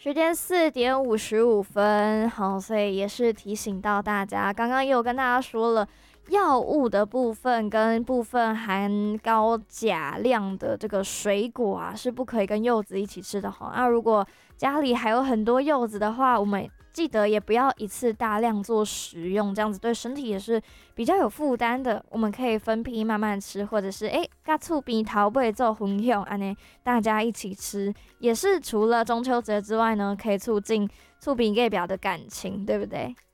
10:55，好，所以也是提醒到大家，刚刚也有跟大家说了，药物的部分跟部分含高钾量的这个水果啊，是不可以跟柚子一起吃的哈。那如果家里还有很多柚子的话，我们记得也不要一次大量做食用，这样子对身体也是比较有负担的。我们可以分批慢慢吃，或者是甲醋边桃贝做分享，安尼大家一起吃，也是除了中秋节之外呢，可以促进厝边隔表的感情，对不对？